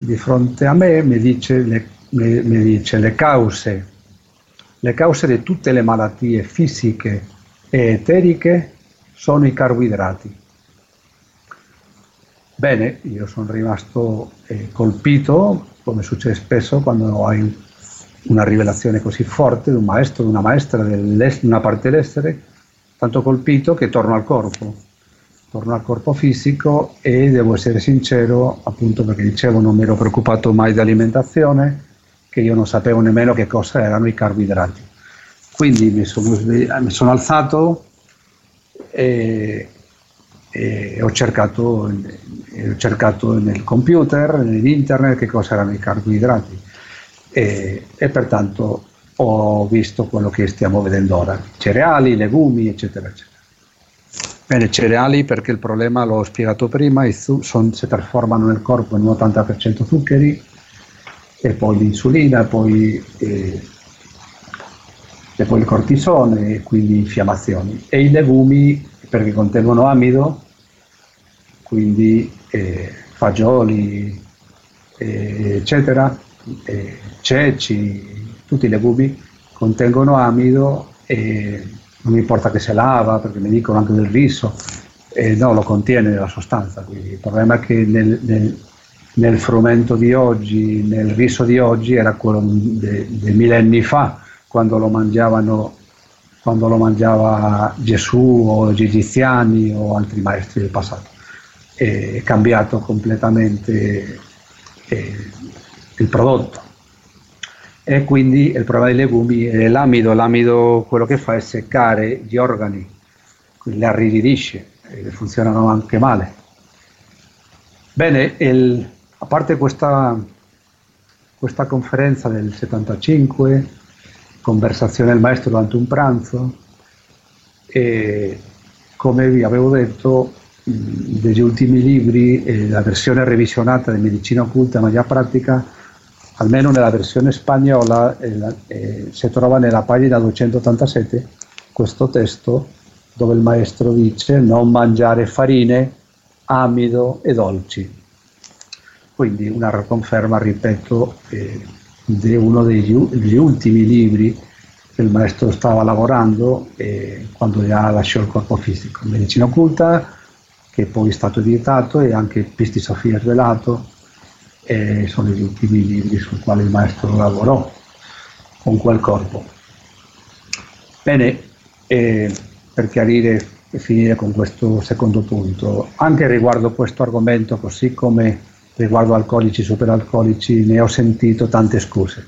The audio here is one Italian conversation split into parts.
di fronte a me mi dice le cause di tutte le malattie fisiche e eteriche sono i carboidrati. Bene, io sono rimasto colpito, come succede spesso quando hai una rivelazione così forte di un maestro, di una maestra di una parte dell'essere, tanto colpito che torno al corpo fisico e devo essere sincero, appunto perché dicevo non mi ero preoccupato mai di alimentazione, che io non sapevo nemmeno che cosa erano i carboidrati. Quindi mi sono alzato e ho cercato nel computer, nell'internet, che cosa erano i carboidrati e pertanto ho visto quello che stiamo vedendo ora, cereali, legumi, eccetera, eccetera. Bene, cereali perché il problema, l'ho spiegato prima, si trasformano nel corpo in un 80% zuccheri, e poi l'insulina, e poi il cortisone, e quindi infiammazioni. E i legumi perché contengono amido, quindi fagioli, eccetera, ceci, tutti i legumi contengono amido e non mi importa che se lava, perché mi dicono anche del riso, no, lo contiene la sostanza. Quindi il problema è che nel frumento di oggi, nel riso di oggi, era quello dei millenni fa, quando lo mangiava Gesù o gli egiziani o altri maestri del passato. È cambiato completamente il prodotto. E quindi il problema dei legumi è l'amido quello che fa è seccare gli organi, quindi li arrigidisce e funzionano anche male. Bene, a parte questa conferenza del 75, conversazione del maestro durante un pranzo, e come vi avevo detto, degli ultimi libri, la versione revisionata di Medicina Occulta e Magia Pratica, almeno nella versione spagnola, si trova nella pagina 287 questo testo dove il maestro dice non mangiare farine, amido e dolci. Quindi una conferma, ripeto, di uno degli ultimi libri che il maestro stava lavorando quando già lasciò il corpo fisico. Medicina Occulta, che poi è stato editato, e anche Pisti Sofia Svelato, sono gli ultimi libri sul quale il maestro lavorò con quel corpo. Bene, per chiarire e finire con questo secondo punto, anche riguardo questo argomento, così come riguardo alcolici, superalcolici, ne ho sentito tante scuse.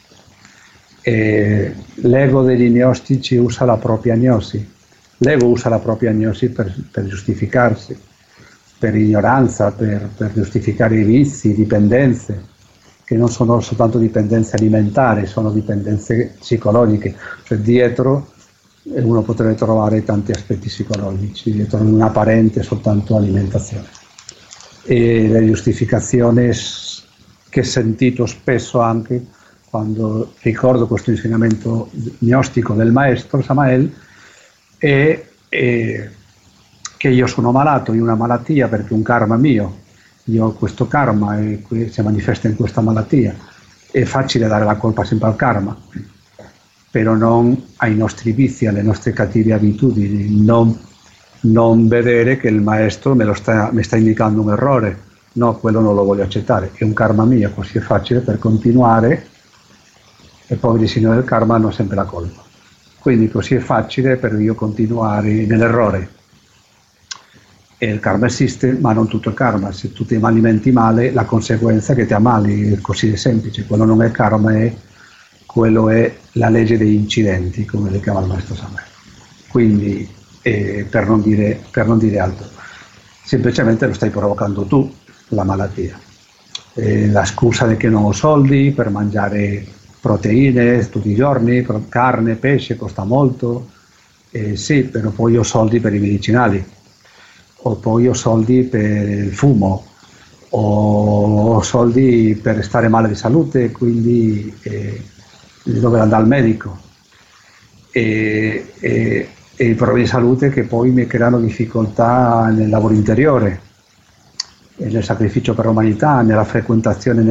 L'ego degli gnostici usa la propria gnosi. L'ego usa la propria gnosi per giustificarsi, per ignoranza, per giustificare i vizi, dipendenze, che non sono soltanto dipendenze alimentari, sono dipendenze psicologiche. Cioè dietro uno potrebbe trovare tanti aspetti psicologici, dietro un'apparente soltanto alimentazione. E le giustificazioni che ho sentito spesso anche quando ricordo questo insegnamento gnostico del maestro Samael è che io sono malato di una malattia perché è un karma mio, io ho questo karma e si manifesta in questa malattia. È facile dare la colpa sempre al karma, però non ai nostri vizi, alle nostre cattive abitudini, non vedere che il maestro mi sta indicando un errore. No, quello non lo voglio accettare, è un karma mio, così è facile per continuare, e poveri signori del karma hanno sempre la colpa. Quindi così è facile per io continuare nell'errore. E il karma esiste, ma non tutto il karma. Se tu ti alimenti male, la conseguenza è che ti ammali, è così di semplice. Quello non è karma, quello è la legge degli incidenti, come le chiama il maestro Samuel. Quindi, per non dire altro, semplicemente lo stai provocando tu, la malattia. La scusa di che non ho soldi per mangiare proteine tutti i giorni, carne, pesce, costa molto. Sì, però poi ho soldi per i medicinali, o poi ho soldi per il fumo, o ho soldi per stare male di salute, quindi dover andare al medico, e i problemi di salute che poi mi creano difficoltà nel lavoro interiore, nel sacrificio per l'umanità, nella frequentazione